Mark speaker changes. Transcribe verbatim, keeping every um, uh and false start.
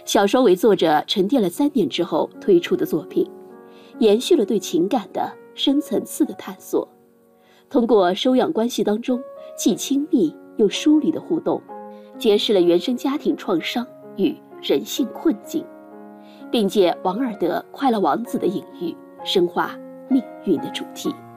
Speaker 1: 小说为作者沉淀了三年之后推出的作品，延续了对情感的深层次的探索，通过收养关系当中既亲密又疏离的互动，揭示了原生家庭创伤与人性困境，并借王尔德快乐王子的隐喻深化命运的主题。